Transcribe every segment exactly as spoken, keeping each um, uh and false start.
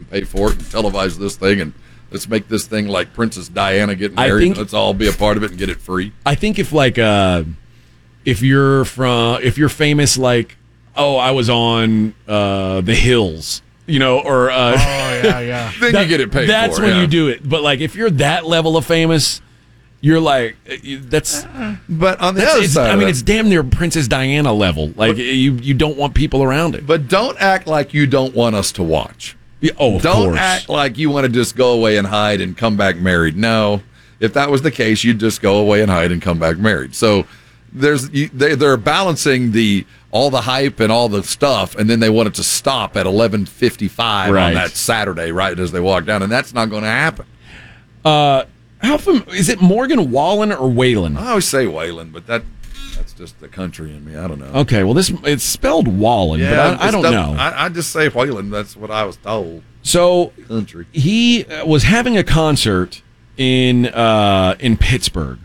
and pay for it and televise this thing and let's make this thing like Princess Diana getting married. think, Let's all be a part of it and get it free. I think if like uh, if you're from if you're famous like oh I was on uh, The Hills, you know, or uh, oh yeah yeah, then that, you get it paid. That's for, when yeah. you do it. But like if you're that level of famous, you're like that's. But on the that's, other it's, side, I mean, of it's damn near Princess Diana level. Like but, you, you don't want people around it. But don't act like you don't want us to watch. Yeah, oh, of don't course. act like you want to just go away and hide and come back married. No, if that was the case, you'd just go away and hide and come back married. So there's you, they, they're balancing the all the hype and all the stuff, and then they want it to stop at eleven fifty-five right. on that Saturday, right as they walk down, and that's not going to happen. Uh, how fam- is it Morgan Wallen or Whalen? I always say Whalen, but that that's just the country in me. I don't know. Okay, well this it's spelled Wallen, Yeah, but I, I don't know. I, I just say Whalen. That's what I was told. So Country. he was having a concert in uh, in Pittsburgh,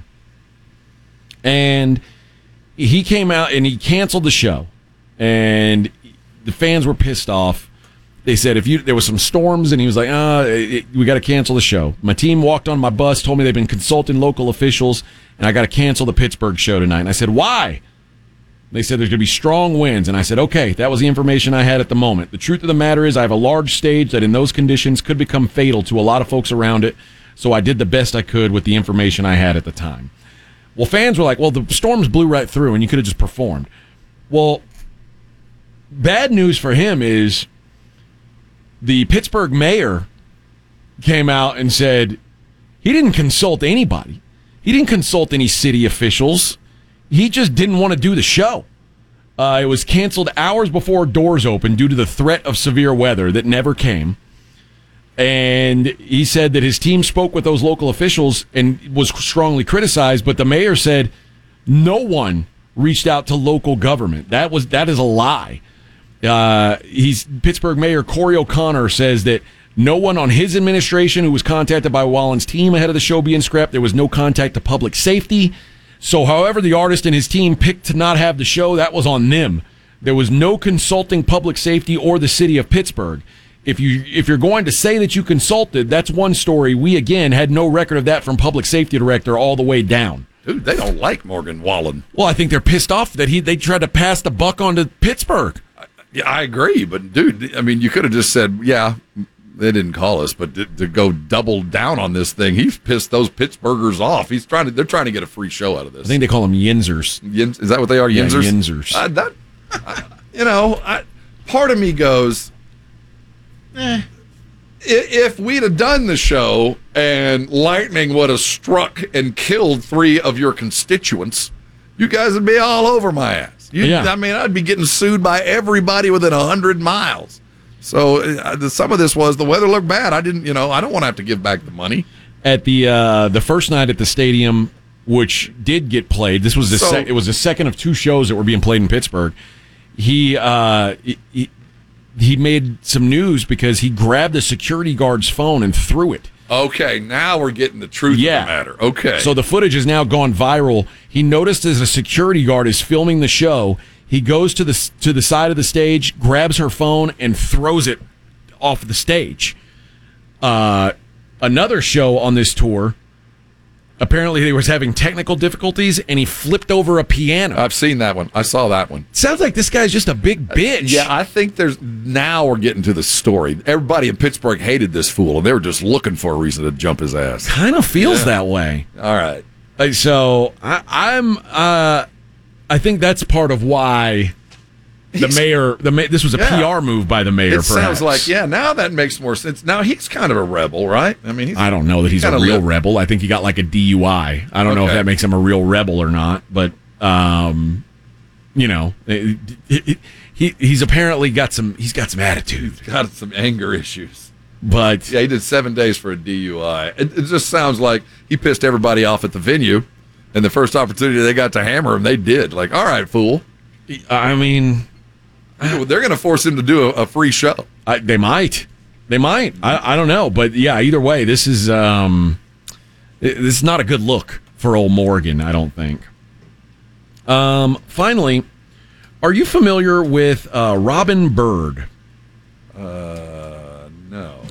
and he came out and he canceled the show, and the fans were pissed off. They said if you there was some storms, and he was like, "Ah, it, we got to cancel the show." My team walked on my bus, told me they've been consulting local officials, and I got to cancel the Pittsburgh show tonight. And I said, "Why?" They said there's going to be strong winds, and I said, "Okay, that was the information I had at the moment. The truth of the matter is, I have a large stage that, in those conditions, could become fatal to a lot of folks around it. So I did the best I could with the information I had at the time." Well, fans were like, "Well, the storms blew right through, and you could have just performed." Well, bad news for him is, the Pittsburgh mayor came out and said he didn't consult anybody. He didn't consult any city officials. He just didn't want to do the show. Uh, it was canceled hours before doors opened due to the threat of severe weather that never came. And he said that his team spoke with those local officials and was strongly criticized, but the mayor said no one reached out to local government. That was that is a lie. Uh, he's Pittsburgh Mayor Corey O'Connor says that no one on his administration who was contacted by Wallen's team ahead of the show being scrapped. There was no contact to public safety. So however the artist and his team picked to not have the show, that was on them. There was no consulting public safety or the city of Pittsburgh. If you if you're going to say that you consulted, that's one story. We again had no record of that from public safety director all the way down. Dude, they don't like Morgan Wallen. Well, I think they're pissed off that he they tried to pass the buck on to Pittsburgh. Yeah, I agree, but dude, I mean, you could have just said, yeah, they didn't call us, but to, to go double down on this thing, he's pissed those Pittsburghers off. He's trying to, they're trying to get a free show out of this. I think they call them Yinzers. Yins, is that what they are? Yeah, Yinzers? Yinzers. Uh, that, I, you know, I, part of me goes, eh. If we'd have done the show and lightning would have struck and killed three of your constituents, you guys would be all over my ass. You, yeah. I mean, I'd be getting sued by everybody within a hundred miles. So uh, some of this was the weather looked bad. I didn't, you know, I don't want to have to give back the money. At the uh, the first night at the stadium, which did get played, this was the So, sec- it was the second of two shows that were being played in Pittsburgh. He uh, he he made some news because he grabbed a security guard's phone and threw it. Okay, now we're getting the truth Yeah. of the matter. Okay. So the footage has now gone viral. He noticed as a security guard is filming the show, he goes to the to the side of the stage, grabs her phone, and throws it off the stage. Uh, another show on this tour, apparently he was having technical difficulties, and he flipped over a piano. I've seen that one. I saw that one. Sounds like this guy's just a big bitch. Yeah, I think there's now we're getting to the story. Everybody in Pittsburgh hated this fool, and they were just looking for a reason to jump his ass. Kind of feels Yeah. that way. All right. Uh, So I, I'm, uh, I think that's part of why the He's- mayor, the ma- this was a Yeah. P R move by the mayor. It perhaps. sounds like, yeah, now that makes more sense. Now he's kind of a rebel, right? I mean, he's, I don't know that he's a kinda real lit- rebel. I think he got like a D U I. I don't know if Okay. that makes him a real rebel or not, but um, you know, it, it, it, he he's apparently got some. He's got some attitude, got some anger issues. but Yeah, he did seven days for a D U I. It, it just sounds like he pissed everybody off at the venue, and the first opportunity they got to hammer him, they did. Like, all right, fool. I mean, They're going to force him to do a, a free show. I, they might, they might. I, I don't know, but yeah, either way, this is um, it- this is not a good look for old Morgan. I don't think. Um, finally, are you familiar with uh, Robin Bird? Uh, no.